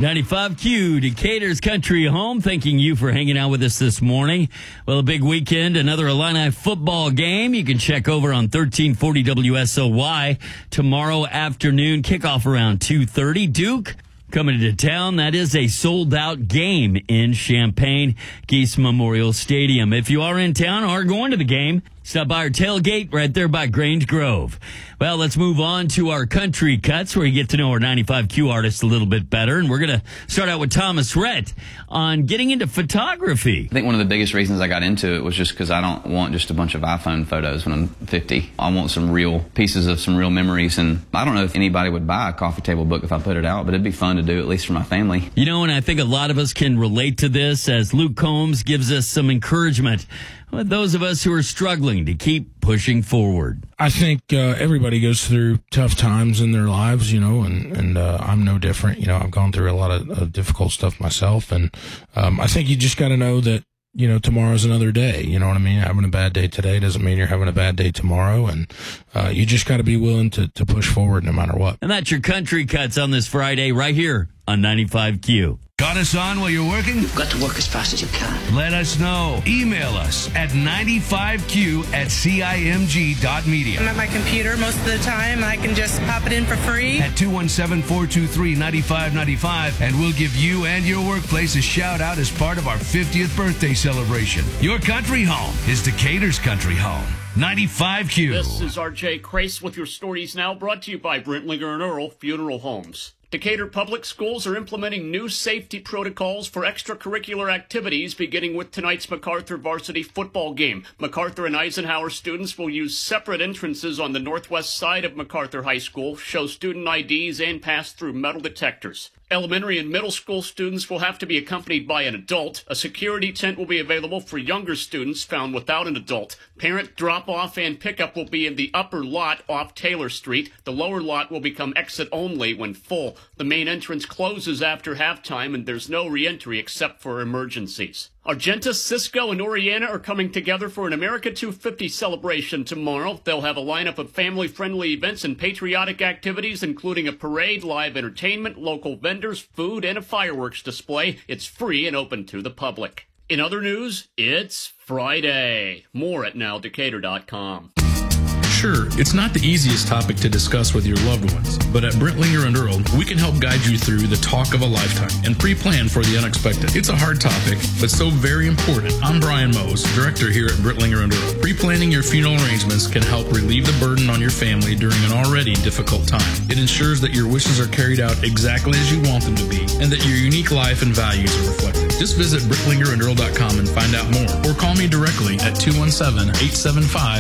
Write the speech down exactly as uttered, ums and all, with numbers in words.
ninety-five Q, Decatur's country home. Thanking you for hanging out with us this morning. Well, a big weekend, another Illini football game. You can check over on thirteen forty W S O Y tomorrow afternoon. Kickoff around two thirty. Duke coming to town. That is a sold-out game in Champaign Geese Memorial Stadium. If you are in town or going to the game, stop by our tailgate right there by Grange Grove. Well, let's move on to our country cuts where you get to know our ninety-five Q artists a little bit better. And we're going to start out with Thomas Rhett on getting into photography. I think one of the biggest reasons I got into it was just because I don't want just a bunch of iPhone photos when I'm fifty. I want some real pieces of some real memories. And I don't know if anybody would buy a coffee table book if I put it out, but it'd be fun to do, at least for my family. You know, and I think a lot of us can relate to this as Luke Combs gives us some encouragement with those of us who are struggling to keep pushing forward. I think uh, everybody goes through tough times in their lives, you know, and, and uh, I'm no different. You know, I've gone through a lot of, of difficult stuff myself, and um, I think you just got to know that, you know, tomorrow's another day. You know what I mean? Having a bad day today doesn't mean you're having a bad day tomorrow, and uh, you just got to be willing to, to push forward no matter what. And that's your country cuts on this Friday right here on ninety-five Q. Got us on while you're working? You've got to work as fast as you can. Let us know. Email us at ninety-five Q at cimg dot media. I'm at my computer most of the time. I can just pop it in for free. At two one seven, four two three, nine five nine five, and we'll give you and your workplace a shout out as part of our fiftieth birthday celebration. Your country home is Decatur's country home. ninety-five Q. This is R J Crace with your stories now, brought to you by Brentlinger and Earl Funeral Homes. Decatur Public Schools are implementing new safety protocols for extracurricular activities beginning with tonight's MacArthur varsity football game. MacArthur and Eisenhower students will use separate entrances on the northwest side of MacArthur High School, show student I Ds, and pass through metal detectors. Elementary and middle school students will have to be accompanied by an adult. A security tent will be available for younger students found without an adult. Parent drop-off and pickup will be in the upper lot off Taylor Street. The lower lot will become exit only when full. The main entrance closes after halftime, and there's no re-entry except for emergencies. Argenta, Cisco, and Oriana are coming together for an America two fifty celebration tomorrow. They'll have a lineup of family-friendly events and patriotic activities, including a parade, live entertainment, local vendors, food, and a fireworks display. It's free and open to the public. In other news, it's Friday. More at now decatur dot com. Sure, it's not the easiest topic to discuss with your loved ones, but at Brentlinger and Earl, we can help guide you through the talk of a lifetime and pre-plan for the unexpected. It's a hard topic, but so very important. I'm Brian Mose, director here at Brentlinger and Earl. Pre-planning your funeral arrangements can help relieve the burden on your family during an already difficult time. It ensures that your wishes are carried out exactly as you want them to be, and that your unique life and values are reflected. Just visit Brentlinger and Earl dot com and find out more, or call me directly at two one seven, eight seven five,